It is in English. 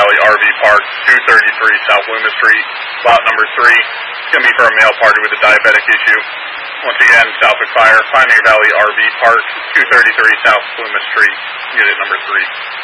Valley RV Park, 233 South Loomis Street, lot number 3. It's going to be for a male party with a diabetic issue. Once again, Southwick Fire, Pioneer Valley RV Park, 233 South Loomis Street, unit number 3.